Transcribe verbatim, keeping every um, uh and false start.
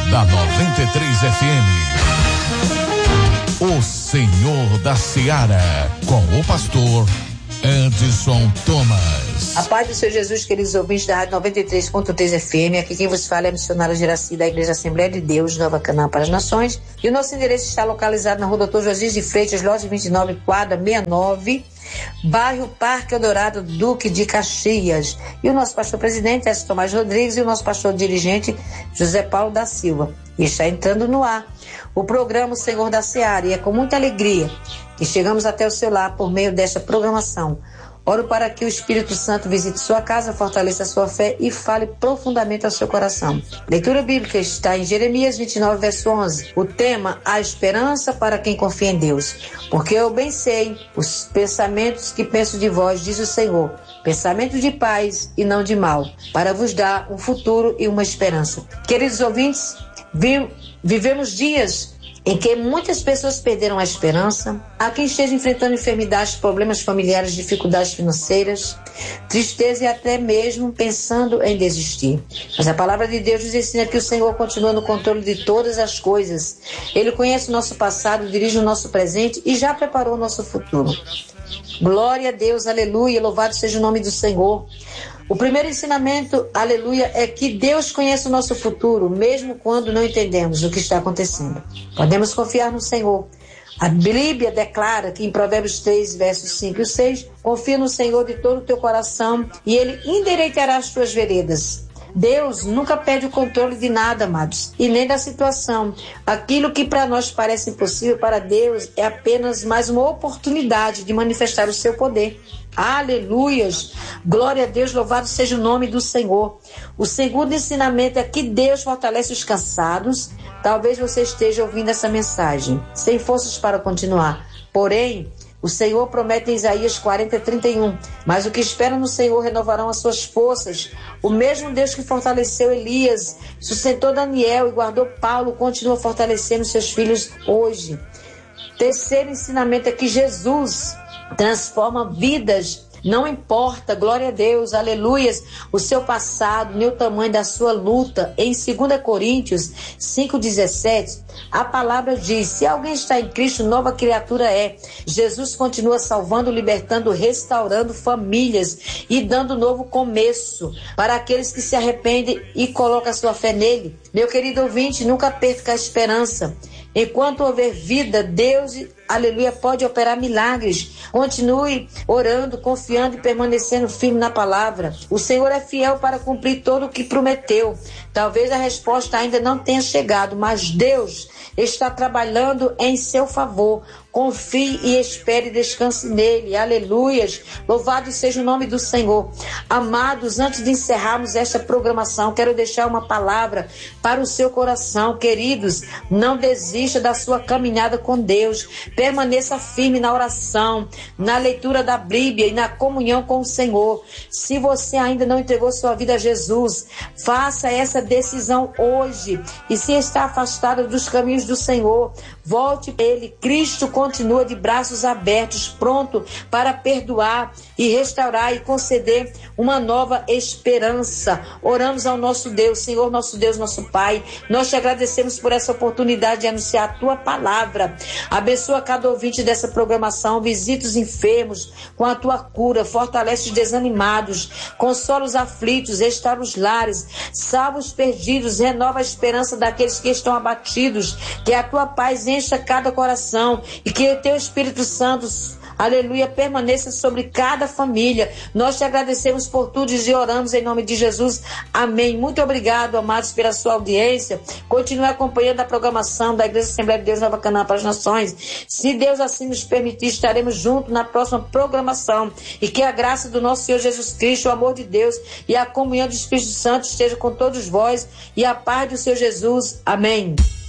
da noventa e três F M. O Senhor da Seara, com o pastor Edson Thomas. A paz do Senhor Jesus, queridos ouvintes da Rádio noventa e três ponto três F M. Aqui quem vos fala é a missionária Geraci da Igreja Assembleia de Deus, Nova Canaã para as Nações. E o nosso endereço está localizado na rua Doutor Josias de Freitas, loja vinte e nove, quadra sessenta e nove, bairro Parque Eldorado, Duque de Caxias. E o nosso pastor presidente é Tomás Rodrigues e o nosso pastor dirigente José Paulo da Silva. E está entrando no ar o programa O Senhor da Seara, e é com muita alegria que chegamos até o seu lar por meio desta programação. Oro para que o Espírito Santo visite sua casa, fortaleça a sua fé e fale profundamente ao seu coração. Leitura bíblica está em Jeremias vinte e nove, verso onze. O tema: a esperança para quem confia em Deus. Porque eu bem sei os pensamentos que penso de vós, diz o Senhor, pensamentos de paz e não de mal, para vos dar um futuro e uma esperança. Queridos ouvintes, vi- vivemos dias em que muitas pessoas perderam a esperança. Há quem esteja enfrentando enfermidades, problemas familiares, dificuldades financeiras, tristeza e até mesmo pensando em desistir. Mas a palavra de Deus nos ensina que o Senhor continua no controle de todas as coisas. Ele conhece o nosso passado, dirige o nosso presente e já preparou o nosso futuro. Glória a Deus, aleluia, louvado seja o nome do Senhor. O primeiro ensinamento, aleluia, é que Deus conhece o nosso futuro, mesmo quando não entendemos o que está acontecendo. Podemos confiar no Senhor. A Bíblia declara que em Provérbios três, versos cinco e seis, confia no Senhor de todo o teu coração e Ele endireitará as tuas veredas. Deus nunca perde o controle de nada, amados, e nem da situação. Aquilo que para nós parece impossível, para Deus é apenas mais uma oportunidade de manifestar o seu poder. Aleluias! Glória a Deus, louvado seja o nome do Senhor. O segundo ensinamento é que Deus fortalece os cansados. Talvez você esteja ouvindo essa mensagem sem forças para continuar, porém o Senhor promete em Isaías quarenta, trinta e um, mas o que esperam no Senhor renovarão as suas forças. O mesmo Deus que fortaleceu Elias, sustentou Daniel e guardou Paulo, continua fortalecendo seus filhos hoje. Terceiro ensinamento é que Jesus transforma vidas. Não importa, glória a Deus, aleluias, o seu passado, nem o tamanho da sua luta. Em dois Coríntios cinco, dezessete, a palavra diz: se alguém está em Cristo, nova criatura é. Jesus continua salvando, libertando, restaurando famílias e dando novo começo para aqueles que se arrependem e colocam a sua fé nele. Meu querido ouvinte, nunca perca a esperança. Enquanto houver vida, Deus, aleluia, pode operar milagres. Continue orando, confiando e permanecendo firme na palavra. O Senhor é fiel para cumprir todo o que prometeu. Talvez a resposta ainda não tenha chegado, mas Deus está trabalhando em seu favor. Confie e espere e descanse nele. Aleluias. Louvado seja o nome do Senhor. Amados, antes de encerrarmos esta programação, quero deixar uma palavra para o seu coração. Queridos, não desista da sua caminhada com Deus. Permaneça firme na oração, na leitura da Bíblia e na comunhão com o Senhor. Se você ainda não entregou sua vida a Jesus, faça essa decisão hoje. E se está afastado dos caminhos do Senhor, volte para Ele. Cristo continua de braços abertos, pronto para perdoar e restaurar e conceder uma nova esperança. Oramos ao nosso Deus. Senhor, nosso Deus, nosso Pai, nós te agradecemos por essa oportunidade de anunciar a tua palavra. Abençoa cada ouvinte dessa programação, visita os enfermos com a tua cura, fortalece os desanimados, consola os aflitos, restaura os lares, salva os perdidos, renova a esperança daqueles que estão abatidos. Que a tua paz encha cada coração e que o teu Espírito Santo, aleluia, permaneça sobre cada família. Nós te agradecemos por tudo e oramos em nome de Jesus. Amém. Muito obrigado, amados, pela sua audiência. Continue acompanhando a programação da Igreja Assembleia de Deus Nova Canaã para as Nações. Se Deus assim nos permitir, estaremos juntos na próxima programação. E que a graça do nosso Senhor Jesus Cristo, o amor de Deus e a comunhão do Espírito Santo esteja com todos vós e a paz do Senhor Jesus. Amém.